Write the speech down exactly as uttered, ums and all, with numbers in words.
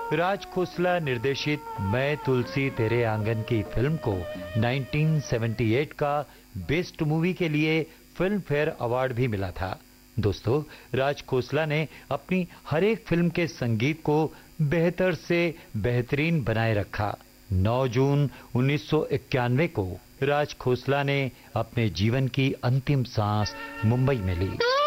राज खोसला निर्देशित मैं तुलसी तेरे आंगन की फिल्म को उन्नीस सौ अठहत्तर का बेस्ट मूवी के लिए फिल्म फेयर अवार्ड भी मिला था। दोस्तों, राज खोसला ने अपनी हर एक फिल्म के संगीत को बेहतर से बेहतरीन बनाए रखा। नौ जून उन्नीस सौ इक्यानवे को राज खोसला ने अपने जीवन की अंतिम सांस मुंबई में ली।